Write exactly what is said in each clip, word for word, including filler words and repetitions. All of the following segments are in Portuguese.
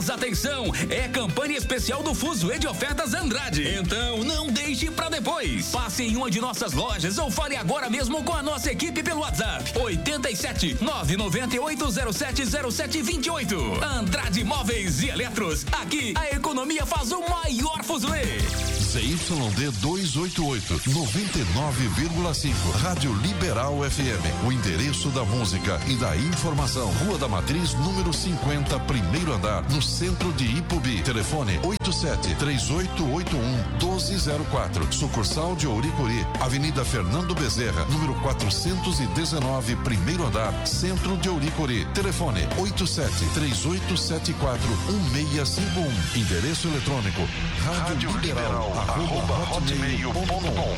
Mas atenção, é campanha especial do Fuso de Ofertas Andrade. Então não deixe pra depois. Passe em uma de nossas lojas ou fale agora mesmo com a nossa equipe pelo WhatsApp. oitenta e sete, nove nove oito zero sete zero sete dois oito. Andrade Móveis e Eletros. Aqui a economia faz o maior fuzuê. Z Y D duzentos e oitenta e oito, noventa e nove vírgula cinco. Rádio Liberal F M. O endereço da música e da informação. Rua da Matriz, número cinquenta, primeiro andar, no centro de Ipubi. Telefone oito sete três oito oito um um dois zero quatro. Sucursal de Ouricuri. Avenida Fernando Bezerra, número quatrocentos e dezenove, primeiro andar, centro de Ouricuri. Telefone oito sete três oito sete quatro um seis cinco um. Endereço eletrônico rádio liberal arroba hotmail ponto com.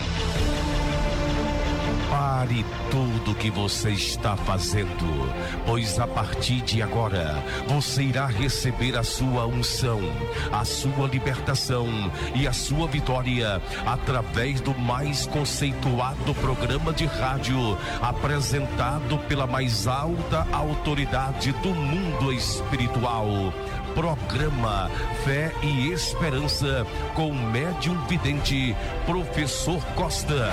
Pare tudo que você está fazendo, pois a partir de agora você irá receber a sua unção, a sua libertação e a sua vitória através do mais conceituado programa de rádio apresentado pela mais alta autoridade do mundo espiritual. Programa Fé e Esperança com o médium vidente Professor Costa.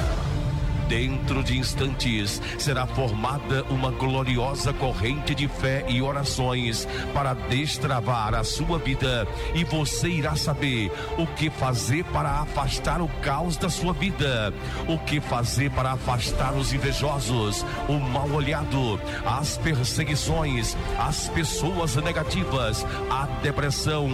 Dentro de instantes será formada uma gloriosa corrente de fé e orações para destravar a sua vida, e você irá saber o que fazer para afastar o caos da sua vida, o que fazer para afastar os invejosos, o mal olhado, as perseguições, as pessoas negativas, a depressão,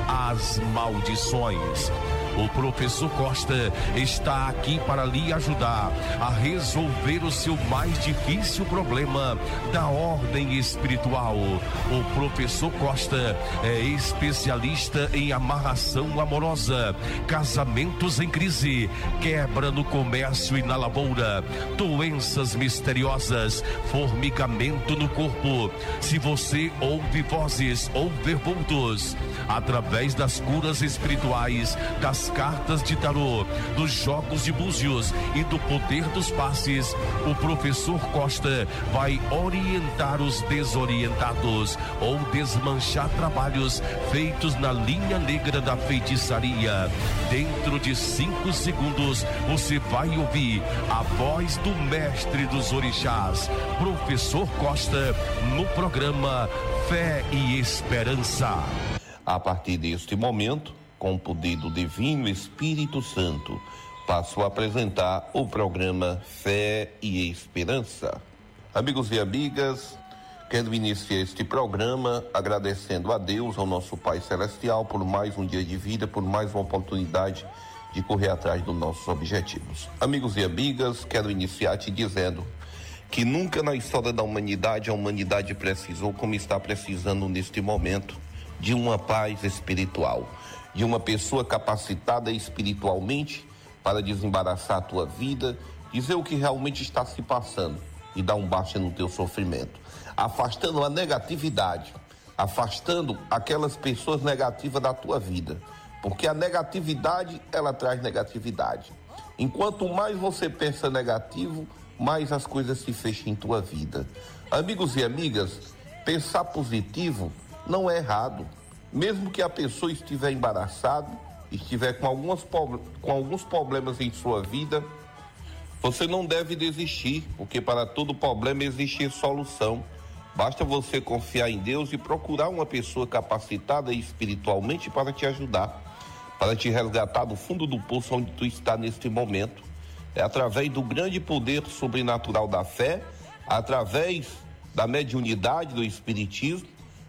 as maldições. O professor Costa está aqui para lhe ajudar a resolver o seu mais difícil problema da ordem espiritual. O professor Costa é especialista em amarração amorosa, casamentos em crise, quebra no comércio e na lavoura, doenças misteriosas, formigamento no corpo. Se você ouve vozes ou vê vultos, através das curas espirituais, das cartas de tarô, dos jogos de búzios e do poder dos passes, o professor Costa vai orientar os desorientados ou desmanchar trabalhos feitos na linha negra da feitiçaria. Dentro de cinco segundos você vai ouvir a voz do mestre dos orixás, professor Costa, no programa Fé e Esperança. A partir deste momento, com o poder do Divino Espírito Santo, passo a apresentar o programa Fé e Esperança. Amigos e amigas, quero iniciar este programa agradecendo a Deus, ao nosso Pai Celestial, por mais um dia de vida, por mais uma oportunidade de correr atrás dos nossos objetivos. Amigos e amigas, quero iniciar te dizendo que nunca na história da humanidade a humanidade precisou, como está precisando neste momento, de uma paz espiritual, de uma pessoa capacitada espiritualmente para desembaraçar a tua vida, dizer o que realmente está se passando e dar um basta no teu sofrimento, afastando a negatividade, afastando aquelas pessoas negativas da tua vida, porque a negatividade, ela traz negatividade. Enquanto mais você pensa negativo, mais as coisas se fecham em tua vida. Amigos e amigas, pensar positivo não é errado. Mesmo que a pessoa estiver embaraçada, estiver com, algumas, com alguns problemas em sua vida, você não deve desistir, porque para todo problema existe solução. Basta você confiar em Deus e procurar uma pessoa capacitada espiritualmente para te ajudar, para te resgatar do fundo do poço onde tu está neste momento. É através do grande poder sobrenatural da fé, através da mediunidade do espiritismo,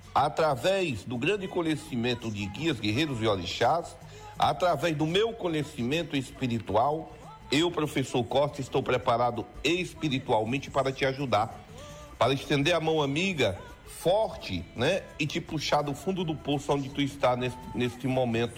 através do grande conhecimento de guias, guerreiros e orixás, através do meu conhecimento espiritual, eu, professor Costa, estou preparado espiritualmente para te ajudar, para estender a mão amiga, forte, né? E te puxar do fundo do poço onde tu está neste, neste momento.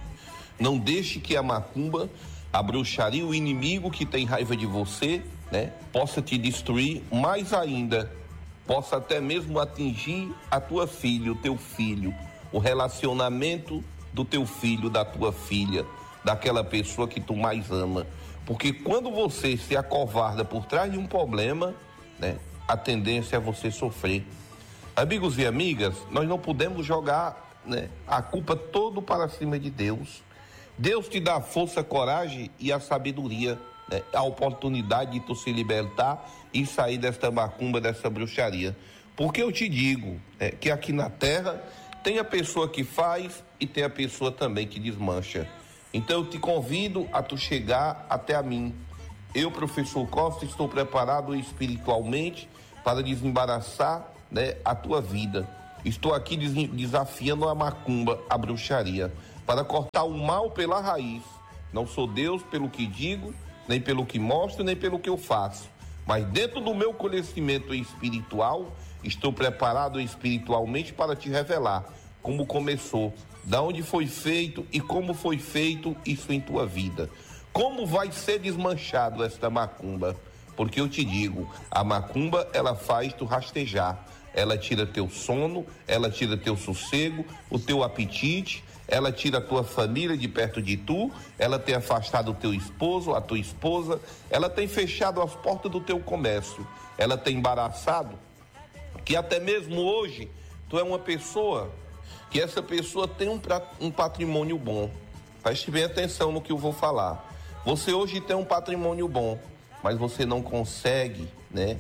Não deixe que a macumba, a bruxaria, o inimigo que tem raiva de você, né? Possa te destruir mais ainda, possa até mesmo atingir a tua filha, o teu filho, o relacionamento do teu filho, da tua filha, daquela pessoa que tu mais ama. Porque quando você se acovarda por trás de um problema, né, a tendência é você sofrer. Amigos e amigas, nós não podemos jogar né, a culpa todo para cima de Deus. Deus te dá a força, a coragem e a sabedoria, né, a oportunidade de tu se libertar e sair desta macumba, dessa bruxaria. Porque eu te digo é, que aqui na terra tem a pessoa que faz e tem a pessoa também que desmancha. Então eu te convido a tu chegar até a mim. Eu, professor Costa, estou preparado espiritualmente para desembaraçar, né, a tua vida. Estou aqui des- desafiando a macumba, a bruxaria, para cortar o mal pela raiz. Não sou Deus pelo que digo, nem pelo que mostro, nem pelo que eu faço. Mas dentro do meu conhecimento espiritual, estou preparado espiritualmente para te revelar como começou, da onde foi feito e como foi feito isso em tua vida. Como vai ser desmanchado esta macumba? Porque eu te digo, a macumba, ela faz tu rastejar. Ela tira teu sono, ela tira teu sossego, o teu apetite, ela tira a tua família de perto de tu, ela tem afastado o teu esposo, a tua esposa, ela tem fechado as portas do teu comércio, ela tem embaraçado, que até mesmo hoje, tu é uma pessoa, que essa pessoa tem um, um patrimônio bom. Preste bem atenção no que eu vou falar. Você hoje tem um patrimônio bom, mas você não consegue, né?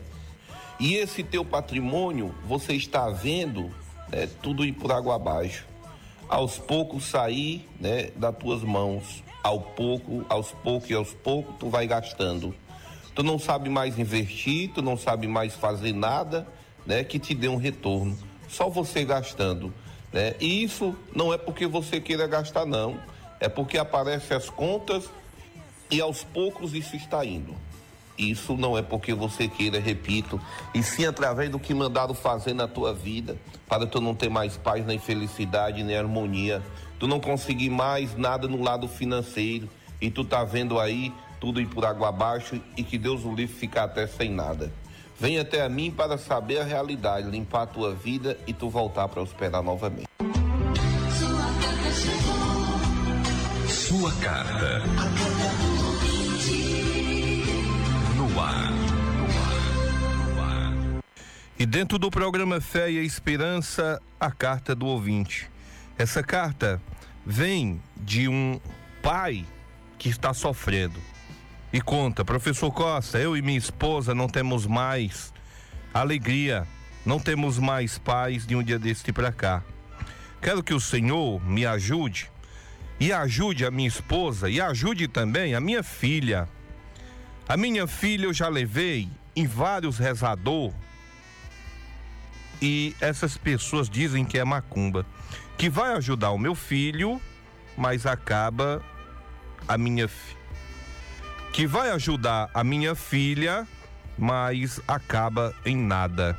E esse teu patrimônio, você está vendo, né, tudo ir por água abaixo. Aos poucos sair, né, das tuas mãos. Ao pouco, aos poucos e aos poucos, tu vai gastando. Tu não sabe mais investir, tu não sabe mais fazer nada, né, que te dê um retorno. Só você gastando, né? E isso não é porque você queira gastar, não. É porque aparecem as contas e aos poucos isso está indo. Isso não é porque você queira, repito, e sim através do que mandaram fazer na tua vida, para tu não ter mais paz, nem felicidade, nem harmonia. Tu não conseguir mais nada no lado financeiro, e tu tá vendo aí tudo ir por água abaixo, e que Deus o livre ficar até sem nada. Vem até a mim para saber a realidade, limpar a tua vida e tu voltar a prosperar novamente. Sua carta chegou. Sua carta. No ar. No ar. E dentro do programa Fé e Esperança, a carta do ouvinte. Essa carta vem de um pai que está sofrendo. E conta: professor Costa, eu e minha esposa não temos mais alegria, não temos mais paz de um dia deste para cá. Quero que o Senhor me ajude e ajude a minha esposa e ajude também a minha filha. A minha filha eu já levei em vários rezador e essas pessoas dizem que é macumba, que vai ajudar o meu filho, mas acaba a minha filha. Que vai ajudar a minha filha, mas acaba em nada.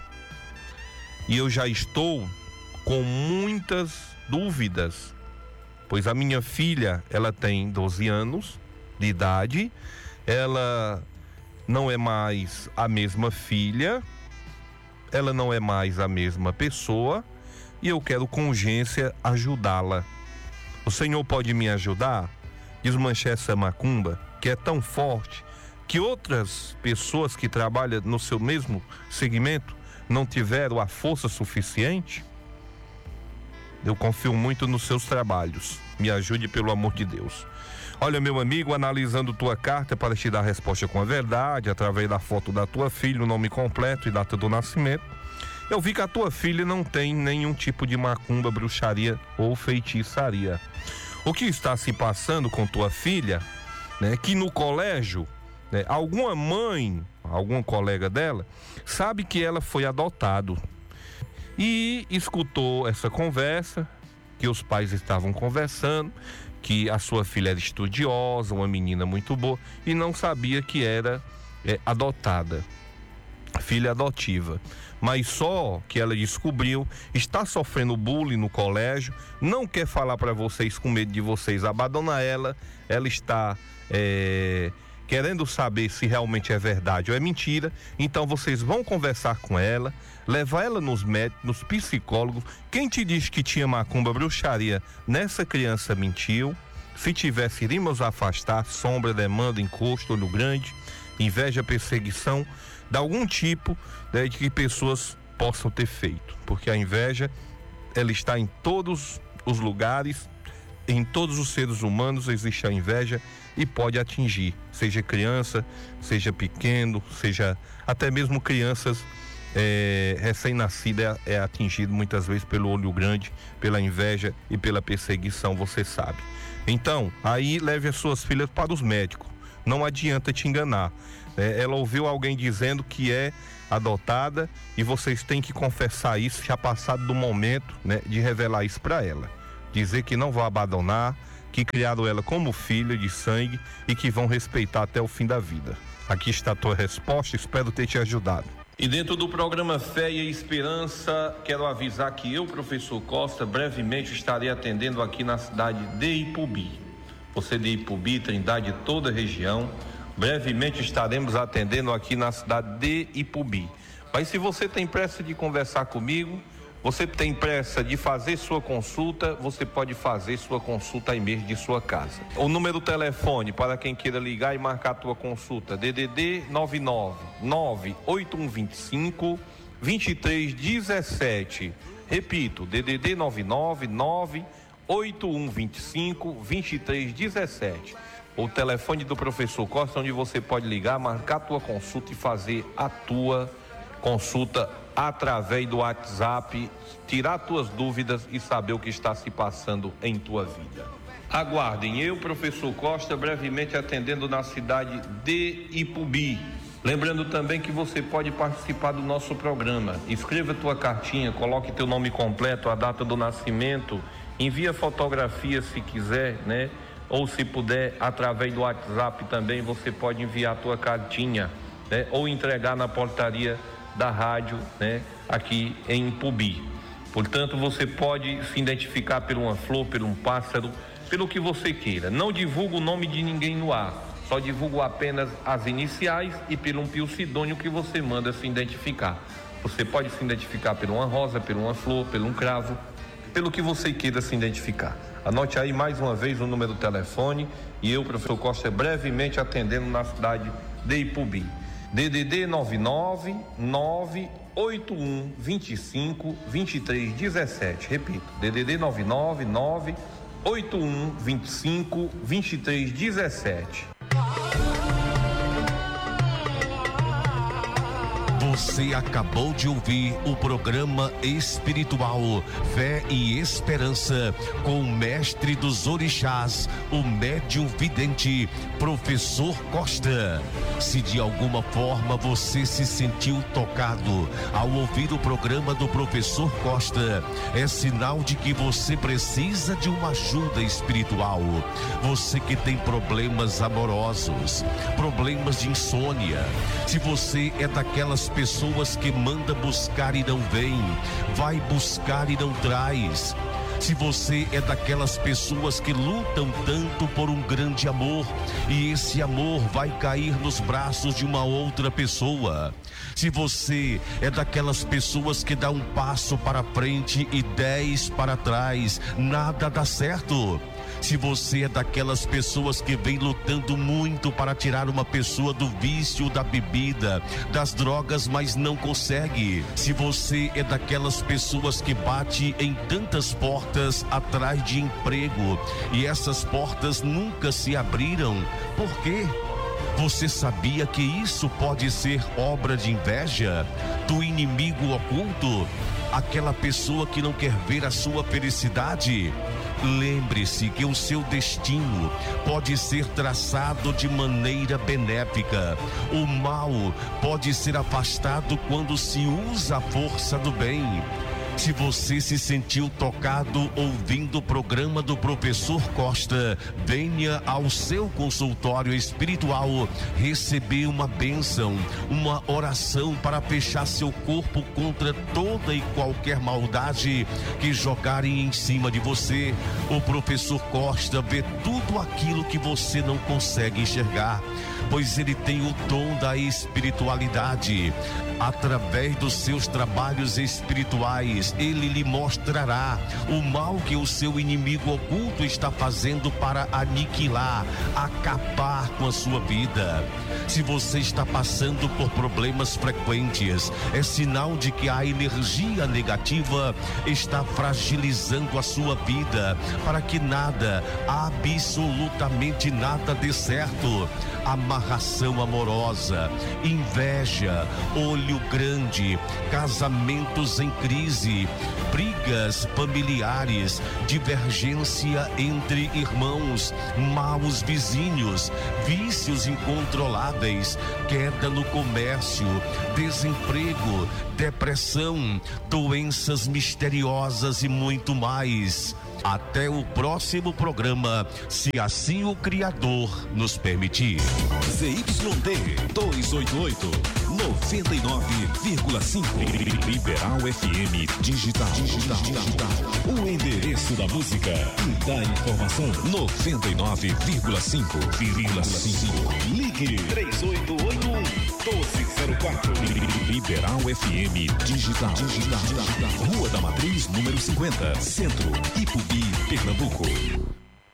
E eu já estou com muitas dúvidas, pois a minha filha, ela tem doze anos de idade, ela não é mais a mesma filha, ela não é mais a mesma pessoa, e eu quero com urgência ajudá-la. O Senhor pode me ajudar? Desmanchar essa macumba, que é tão forte, que outras pessoas que trabalham no seu mesmo segmento não tiveram a força suficiente? Eu confio muito nos seus trabalhos. Me ajude, pelo amor de Deus. Olha, meu amigo, analisando tua carta para te dar a resposta com a verdade, através da foto da tua filha, o nome completo e data do nascimento, eu vi que a tua filha não tem nenhum tipo de macumba, bruxaria ou feitiçaria. O que está se passando com tua filha, né, que no colégio, né, alguma mãe, algum colega dela, sabe que ela foi adotado e escutou essa conversa, que os pais estavam conversando, que a sua filha era estudiosa, uma menina muito boa, e não sabia que era é, adotada, filha adotiva. Mas só que ela descobriu, está sofrendo bullying no colégio, não quer falar para vocês com medo de vocês abandonar ela, ela está é, querendo saber se realmente é verdade ou é mentira. Então vocês vão conversar com ela, levar ela nos médicos, nos psicólogos. Quem te disse que tinha macumba, bruxaria nessa criança mentiu. Se tivesse, iríamos afastar. Sombra, demanda, encosto, olho grande, inveja, perseguição de algum tipo, né, de que pessoas possam ter feito, porque a inveja, ela está em todos os lugares, em todos os seres humanos existe a inveja e pode atingir, seja criança, seja pequeno, seja até mesmo crianças é, recém-nascida é, é atingido muitas vezes pelo olho grande, pela inveja e pela perseguição, você sabe. Então, aí leve as suas filhas para os médicos, não adianta te enganar. É, ela ouviu alguém dizendo que é adotada e vocês têm que confessar isso, já passado do momento, né, de revelar isso para ela. Dizer que não vão abandonar, que criaram ela como filha de sangue e que vão respeitar até o fim da vida. Aqui está a tua resposta, espero ter te ajudado. E dentro do programa Fé e Esperança, quero avisar que eu, professor Costa, brevemente estarei atendendo aqui na cidade de Ipubi. Você de Ipubi, Trindade, toda a região, brevemente estaremos atendendo aqui na cidade de Ipubi. Mas se você tem pressa de conversar comigo, você tem pressa de fazer sua consulta, você pode fazer sua consulta aí mesmo de sua casa. O número do telefone para quem queira ligar e marcar a tua consulta, D D D nove nove nove oito um dois cinco dois três um sete. Repito, D D D nove nove nove oito um dois cinco dois três um sete. O telefone do professor Costa, onde você pode ligar, marcar a tua consulta e fazer a tua consulta através do WhatsApp, tirar tuas dúvidas e saber o que está se passando em tua vida. Aguardem, eu, professor Costa, brevemente atendendo na cidade de Ipubi. Lembrando também que você pode participar do nosso programa. Escreva tua cartinha, coloque teu nome completo, a data do nascimento, envia fotografia se quiser, né? Ou se puder, através do WhatsApp também, você pode enviar a tua cartinha, né? Ou entregar na portaria da rádio, né? Aqui em Ipubi. Portanto, você pode se identificar por uma flor, por um pássaro, pelo que você queira. Não divulga o nome de ninguém no ar, só divulga apenas as iniciais e por um pseudônimo que você manda se identificar. Você pode se identificar por uma rosa, por uma flor, por um cravo, pelo que você queira se identificar. Anote aí mais uma vez o número do telefone e eu, professor Costa, brevemente atendendo na cidade de Ipubi. D D D nove nove nove oito um dois cinco dois três um sete. Repito, D D D nove nove nove oito um dois cinco dois três um sete. Você acabou de ouvir o programa espiritual Fé e Esperança com o mestre dos orixás, o médium vidente, professor Costa. Se de alguma forma você se sentiu tocado ao ouvir o programa do professor Costa, é sinal de que você precisa de uma ajuda espiritual. Você que tem problemas amorosos, problemas de insônia, se você é daquelas pessoas pessoas que manda buscar e não vem, vai buscar e não traz. Se você é daquelas pessoas que lutam tanto por um grande amor e esse amor vai cair nos braços de uma outra pessoa. Se você é daquelas pessoas que dá um passo para frente e dez para trás, nada dá certo. Se você é daquelas pessoas que vem lutando muito para tirar uma pessoa do vício da bebida, das drogas, mas não consegue. Se você é daquelas pessoas que bate em tantas portas atrás de emprego e essas portas nunca se abriram, por quê? Você sabia que isso pode ser obra de inveja, do inimigo oculto, aquela pessoa que não quer ver a sua felicidade? Lembre-se que o seu destino pode ser traçado de maneira benéfica. O mal pode ser afastado quando se usa a força do bem. Se você se sentiu tocado ouvindo o programa do professor Costa, venha ao seu consultório espiritual receber uma bênção, uma oração para fechar seu corpo contra toda e qualquer maldade que jogarem em cima de você. O professor Costa vê tudo aquilo que você não consegue enxergar, pois ele tem o dom da espiritualidade. Através dos seus trabalhos espirituais, pois ele lhe mostrará o mal que o seu inimigo oculto está fazendo para aniquilar, acabar com a sua vida. Se você está passando por problemas frequentes, é sinal de que a energia negativa está fragilizando a sua vida para que nada, absolutamente nada dê certo. Amarração amorosa, inveja, olho grande, casamentos em crise, brigas familiares, divergência entre irmãos, maus vizinhos, vícios incontroláveis, queda no comércio, desemprego, depressão, doenças misteriosas e muito mais. Até o próximo programa, se assim o Criador nos permitir. Z Y D duzentos e oitenta e oito, noventa e nove vírgula cinco. Liberal F M Digital. Digital. Digital. O endereço da música e da informação. noventa e nove vírgula cinco. Ligue três oito oito um, doze zero quatro. Liberal F M Digital. Digital. Rua da Matriz, número cinquenta, Centro, Ipubi, Pernambuco.